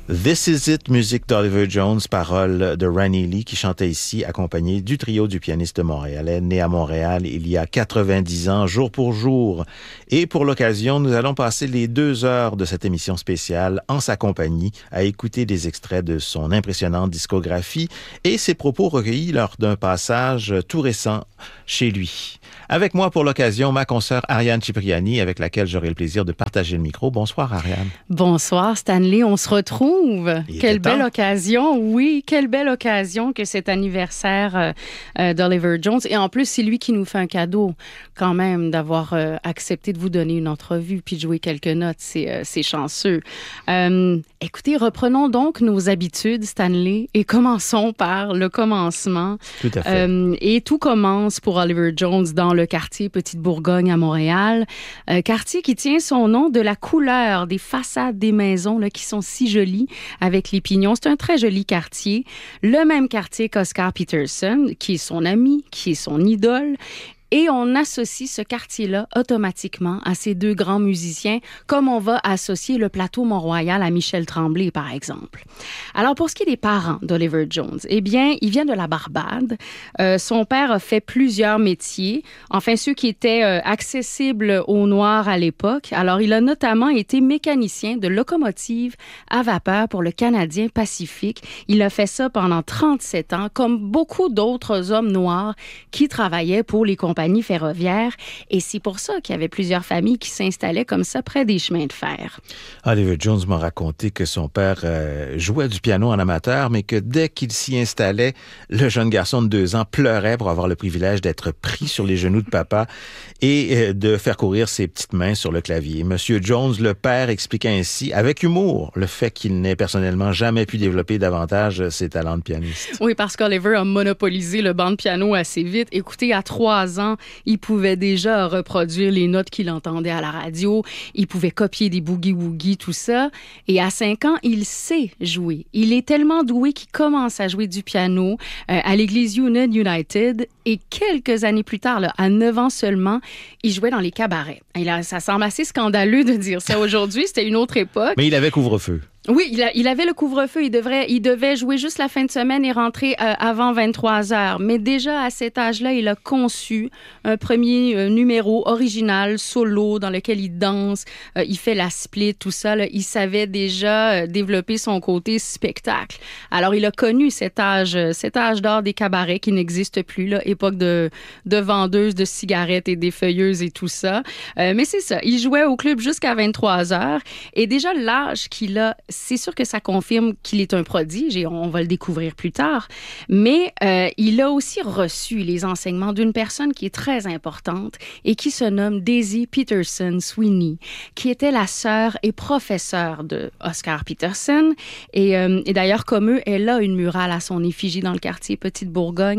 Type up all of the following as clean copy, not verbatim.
This Is It, musique d'Oliver Jones, paroles de Ronnie Lee qui chantait ici, accompagné du trio du pianiste montréalais, né à Montréal il y a 90 ans, jour pour jour. Et pour l'occasion, nous allons passer les 2 heures de cette émission spéciale en sa compagnie, à écouter des extraits de son impressionnante discographie et ses propos recueillis lors d'un passage tout récent chez lui. Avec moi pour l'occasion, ma consoeur Ariane Cipriani, avec laquelle j'aurai le plaisir de partager le micro. Bonsoir Ariane. Bonsoir Stanley, on se retrouve. Quelle belle occasion, oui, quelle belle occasion que cet anniversaire d'Oliver Jones. Et en plus, c'est lui qui nous fait un cadeau quand même d'avoir accepté de vous donner une entrevue puis de jouer quelques notes. C'est chanceux. Écoutez, reprenons donc nos habitudes, Stanley, et commençons par le commencement. Tout à fait. Et tout commence pour Oliver Jones dans le quartier Petite-Bourgogne à Montréal. Quartier qui tient son nom de la couleur des façades des maisons là, qui sont si jolies avec les pignons. C'est un très joli quartier. Le même quartier qu'Oscar Peterson, qui est son ami, qui est son idole. Et on associe ce quartier-là automatiquement à ces 2 grands musiciens, comme on va associer le plateau Mont-Royal à Michel Tremblay, par exemple. Alors, pour ce qui est des parents d'Oliver Jones, eh bien, il vient de la Barbade. Son père a fait plusieurs métiers, enfin, ceux qui étaient accessibles aux Noirs à l'époque. Alors, il a notamment été mécanicien de locomotive à vapeur pour le Canadien Pacifique. Il a fait ça pendant 37 ans, comme beaucoup d'autres hommes noirs qui travaillaient pour les compagnies ferroviaire, et c'est pour ça qu'il y avait plusieurs familles qui s'installaient comme ça près des chemins de fer. Oliver Jones m'a raconté que son père jouait du piano en amateur, mais que dès qu'il s'y installait, le jeune garçon de 2 ans pleurait pour avoir le privilège d'être pris sur les genoux de papa et de faire courir ses petites mains sur le clavier. Monsieur Jones, le père, expliquait ainsi, avec humour, le fait qu'il n'ait personnellement jamais pu développer davantage ses talents de pianiste. Oui, parce qu'Oliver a monopolisé le banc de piano assez vite. Écoutez, à 3 ans, il pouvait déjà reproduire les notes qu'il entendait à la radio. Il pouvait copier des boogie-woogie, tout ça. Et à 5 ans, il sait jouer. Il est tellement doué qu'il commence à jouer du piano à l'église Union United. Et quelques années plus tard, là, à 9 ans seulement, il jouait dans les cabarets. Et là, ça semble assez scandaleux de dire ça aujourd'hui. C'était une autre époque. Mais il avait couvre-feu. Oui, il avait le couvre-feu. Il devait jouer juste la fin de semaine et rentrer avant 23 heures. Mais déjà, à cet âge-là, il a conçu un premier numéro original, solo, dans lequel il danse, il fait la split, tout ça. Là. Il savait déjà développer son côté spectacle. Alors, il a connu cet âge d'or des cabarets qui n'existe plus, là, époque de vendeuses de cigarettes et des feuilleuses et tout ça. Mais c'est ça, il jouait au club jusqu'à 23 heures. Et déjà, l'âge qu'il a, c'est sûr que ça confirme qu'il est un prodige et on va le découvrir plus tard. Mais il a aussi reçu les enseignements d'une personne qui est très importante et qui se nomme Daisy Peterson Sweeney, qui était la sœur et professeure de Oscar Peterson. Et d'ailleurs, comme eux, elle a une murale à son effigie dans le quartier Petite-Bourgogne.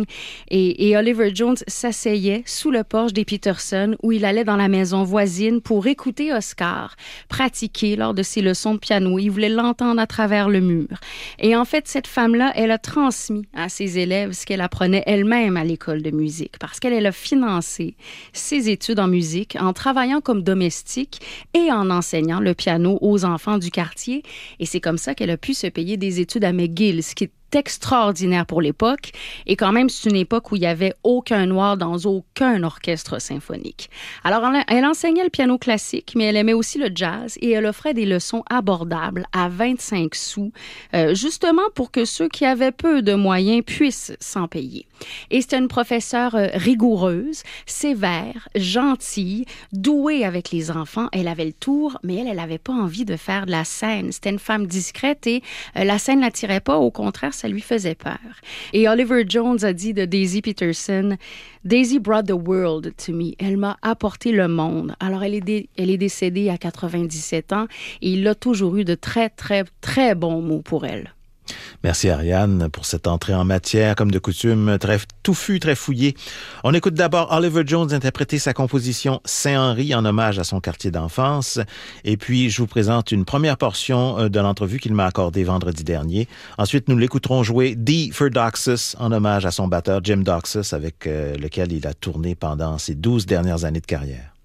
Et Oliver Jones s'asseyait sous le porche des Peterson où il allait dans la maison voisine pour écouter Oscar pratiquer lors de ses leçons de piano. Il voulait l'entendre à travers le mur. Et en fait, cette femme-là, elle a transmis à ses élèves ce qu'elle apprenait elle-même à l'école de musique parce qu'elle a financé ses études en musique en travaillant comme domestique et en enseignant le piano aux enfants du quartier. Et c'est comme ça qu'elle a pu se payer des études à McGill, ce qui est extraordinaire pour l'époque. Et quand même, c'est une époque où il n'y avait aucun noir dans aucun orchestre symphonique. Alors, elle enseignait le piano classique, mais elle aimait aussi le jazz et elle offrait des leçons abordables à 25 sous, justement pour que ceux qui avaient peu de moyens puissent s'en payer. Et c'était une professeure rigoureuse, sévère, gentille, douée avec les enfants. Elle avait le tour, mais elle n'avait pas envie de faire de la scène. C'était une femme discrète et la scène ne l'attirait pas. Au contraire, ça lui faisait peur. Et Oliver Jones a dit de Daisy Peterson, « Daisy brought the world to me. Elle m'a apporté le monde. » Alors, elle est décédée à 97 ans et il a toujours eu de très, très, très bons mots pour elle. Merci Ariane pour cette entrée en matière, comme de coutume, très touffue, très fouillée. On écoute d'abord Oliver Jones interpréter sa composition Saint-Henri en hommage à son quartier d'enfance. Et puis, je vous présente une première portion de l'entrevue qu'il m'a accordée vendredi dernier. Ensuite, nous l'écouterons jouer D for Doxus en hommage à son batteur Jim Doxus avec lequel il a tourné pendant ses 12 dernières années de carrière.